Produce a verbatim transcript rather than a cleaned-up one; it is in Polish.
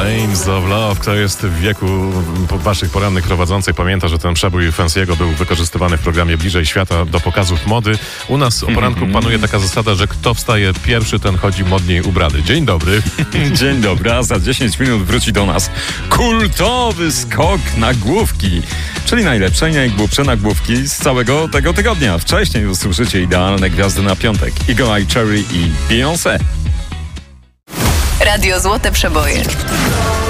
Lanes of Love. Kto jest w wieku waszych porannych prowadzącej, pamięta, że ten przebój Fancy'ego był wykorzystywany w programie Bliżej Świata do pokazów mody. U nas o poranku panuje taka zasada, że kto wstaje pierwszy, ten chodzi modniej ubrany. Dzień dobry. Dzień dobry, a za dziesięć minut wróci do nas kultowy skok na główki, czyli najlepsze i najgłupsze nagłówki z całego tego tygodnia. Wcześniej usłyszycie idealne gwiazdy na piątek. Eagle Eye Cherry i Beyoncé. Radio Złote Przeboje.